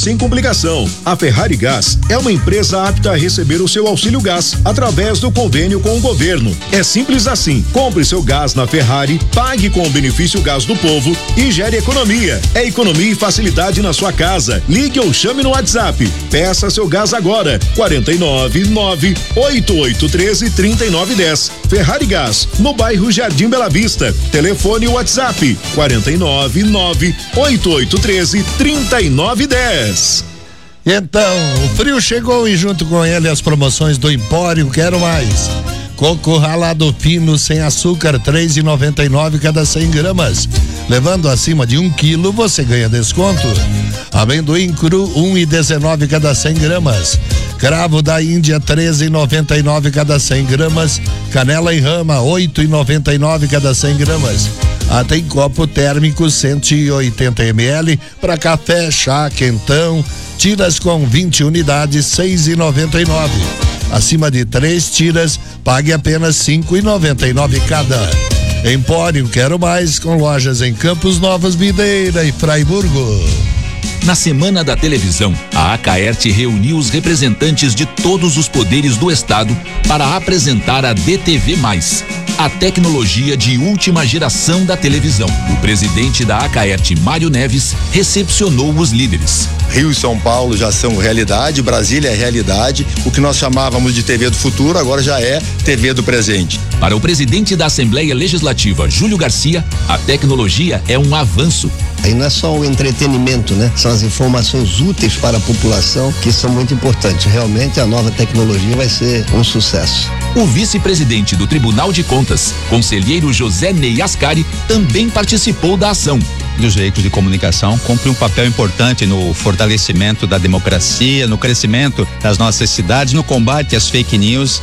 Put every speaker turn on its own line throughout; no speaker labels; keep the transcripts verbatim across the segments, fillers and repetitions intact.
sem complicação. A Ferrari Gás é uma empresa apta a receber o seu auxílio gás através do convênio com o governo. É simples assim. Compre seu gás na Ferrari, pague com o benefício Gás do Povo e gere economia. É economia e facilidade na sua casa. Ligue ou chame no WhatsApp. Peça seu gás agora. quarenta e nove, nove oito oito um três, trinta e nove dez. Ferrari Gás, no bairro Jardim Bela Vista. Telefone WhatsApp quarenta e nove, nove oito oito um três, trinta e nove dez.
Então, o frio chegou e junto com ele as promoções do Empório Quero Mais. Coco ralado fino sem açúcar, três e noventa e nove cada cem gramas. Levando acima de um quilo, você ganha desconto. Amendoim cru, um e dezenove cada cem gramas. Cravo da Índia, treze e noventa e nove cada cem gramas. Canela em rama, oito e noventa e nove cada cem gramas. Ah, tem copo térmico cento e oitenta mililitros para café, chá, quentão. Tiras com vinte unidades, seis e noventa e nove. Acima de três tiras, pague apenas cinco e noventa e nove cada. Empório Quero Mais, com lojas em Campos Novos, Videira e Fraiburgo.
Na Semana da Televisão, a Acaerte reuniu os representantes de todos os poderes do Estado para apresentar a D T V mais, a tecnologia de última geração da televisão. O presidente da Acaerte, Mário Neves, recepcionou os líderes.
Rio e São Paulo já são realidade, Brasília é realidade. O que nós chamávamos de T V do futuro agora já é T V do presente.
Para o presidente da Assembleia Legislativa, Júlio Garcia, a tecnologia é um avanço.
Aí não é só o entretenimento, né? São as informações úteis para a população que são muito importantes. Realmente a nova tecnologia vai ser um sucesso.
O vice-presidente do Tribunal de Contas, conselheiro José Ney Ascari, também participou da ação.
Os veículos de comunicação cumprem um papel importante no fortalecimento da democracia, no crescimento das nossas cidades, no combate às fake news.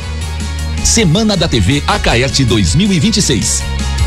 Semana da T V Acaerte dois mil e vinte e seis.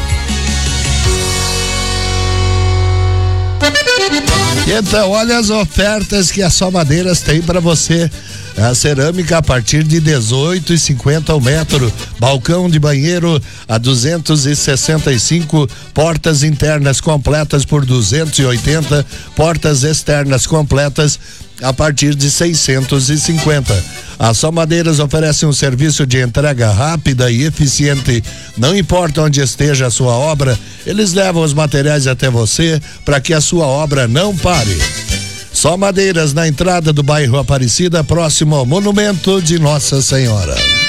Então, olha as ofertas que a Só Madeiras tem para você. A cerâmica a partir de dezoito e cinquenta o metro, balcão de banheiro a duzentos e sessenta e cinco, portas internas completas por duzentos e oitenta, portas externas completas a partir de seiscentos e cinquenta. A Só Madeiras oferece um serviço de entrega rápida e eficiente. Não importa onde esteja a sua obra, eles levam os materiais até você para que a sua obra não pare. Só Madeiras, na entrada do bairro Aparecida, próximo ao Monumento de Nossa Senhora.